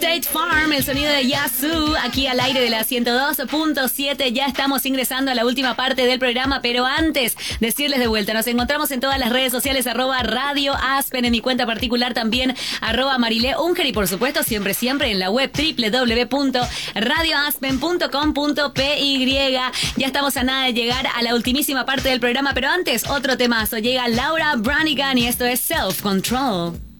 State Farm, el sonido de Yazoo, aquí al aire de la 102.7. Ya estamos ingresando a la última parte del programa, pero antes, decirles de vuelta, nos encontramos en todas las redes sociales, @Radio Aspen, en mi cuenta particular también, @Marileunger, y por supuesto, siempre en la web www.radioaspen.com.py. Ya estamos a nada de llegar a la ultimísima parte del programa, pero antes, otro temazo. Llega Laura Branigan y esto es Self Control.